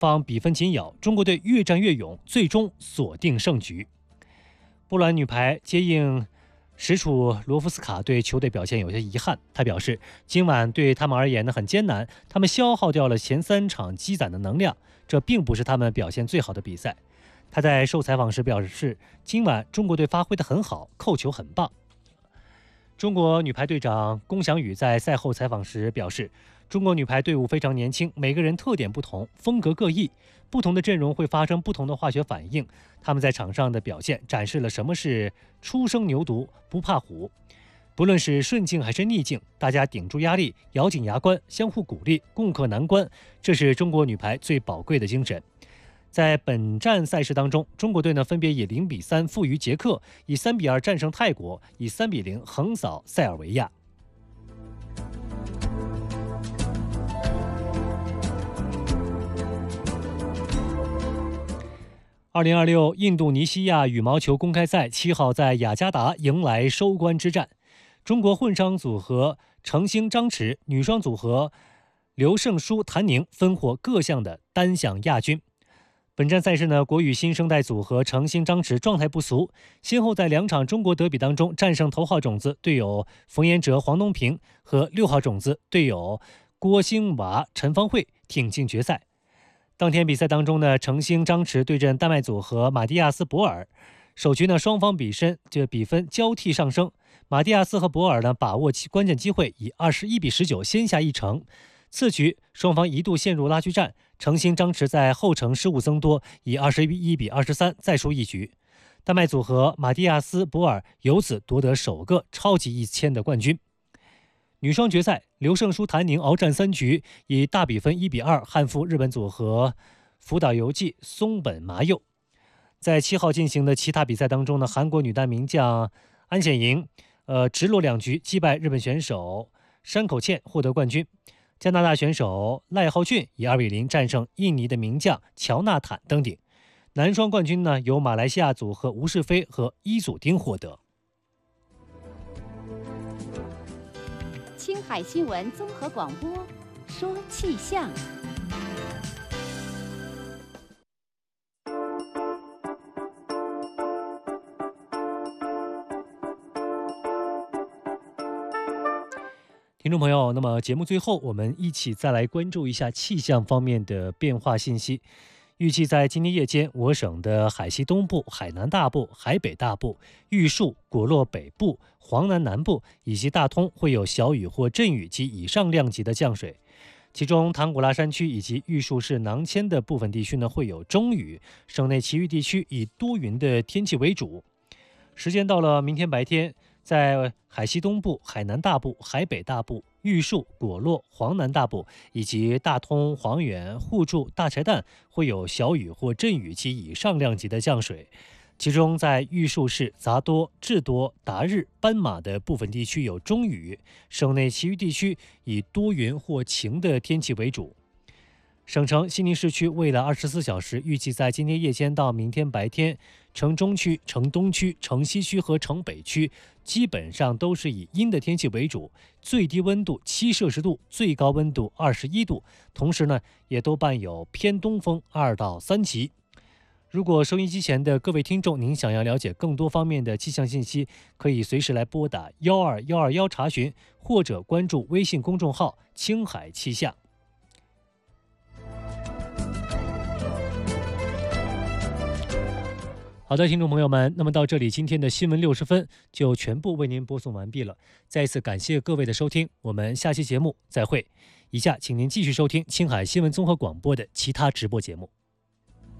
方比分紧咬，中国队越战越勇，最终锁定胜局。波兰女排接应实处罗夫斯卡对球队表现有些遗憾，他表示今晚对他们而言呢很艰难，他们消耗掉了前3场积攒的能量，这并不是他们表现最好的比赛。他在受采访时表示，今晚中国队发挥得很好，扣球很棒。中国女排队长龚翔宇在赛后采访时表示，中国女排队伍非常年轻，每个人特点不同，风格各异，不同的阵容会发生不同的化学反应。他们在场上的表现展示了什么是初生牛犊不怕虎。不论是顺境还是逆境，大家顶住压力，咬紧牙关，相互鼓励，共克难关，这是中国女排最宝贵的精神。在本站赛事当中，中国队呢分别以0-3负于捷克，以3-2战胜泰国，以3-0横扫塞尔维亚。2026印度尼西亚羽毛球公开赛7号在雅加达迎来收官之战，中国混双组合程星张弛、女双组合刘胜书谭宁分获各项的单项亚军。本站赛事呢，国羽新生代组合程星张弛状态不俗，先后在2场中国德比当中战胜头号种子队友冯彦哲、黄东萍和6号种子队友郭兴娃、陈芳慧挺进决赛。当天比赛当中呢，程星张弛对阵丹麦组合马蒂亚斯博尔，首局呢双方比分交替上升，马蒂亚斯和博尔呢把握关键机会，以21-19先下一城。次局双方一度陷入拉锯战，程星张弛在后程失误增多，以21-23再输一局。丹麦组合马蒂亚斯博尔由此夺得首个超级1000的冠军。女双决赛，刘胜书谭宁鏖战3局，以大比分1-2憾负日本组合福岛由纪、松本麻佑。在7号进行的其他比赛当中呢，韩国女单名将安显莹直落2局击败日本选手山口茜获得冠军。加拿大选手赖浩俊以2-0战胜印尼的名将乔纳坦登顶。男双冠军呢由马来西亚组合吴世飞和伊祖丁获得。 青海新闻综合广播说气象。 听众朋友，那么节目最后我们一起再来关注一下气象方面的变化信息。预计在今天夜间，我省的海西东部、海南大部、海北大部、玉树、果洛北部、黄南南部以及大通会有小雨或阵雨及以上量级的降水，其中唐古拉山区以及玉树市囊谦的部分地区呢会有中雨，省内其余地区以多云的天气为主。时间到了明天白天，在海西东部、海南大部、海北大部、玉树、果洛、黄南大部以及大通、黄原、互助、大柴旦会有小雨或阵雨及以上量级的降水，其中在玉树市、杂多、智多、达日、斑马的部分地区有中雨，省内其余地区以多云或晴的天气为主。省城西宁市区未来24小时预计在今天夜间到明天白天，城中区、城东区、城西区和城北区基本上都是以阴的天气为主，最低温度7摄氏度，最高温度21度，同时呢也都伴有偏东风2到3级。如果收音机前的各位听众您想要了解更多方面的气象信息，可以随时来拨打12121查询，或者关注微信公众号青海气象。好的，听众朋友们，那么到这里，今天的新闻60分就全部为您播送完毕了。再一次感谢各位的收听，我们下期节目再会。以下请您继续收听青海新闻综合广播的其他直播节目。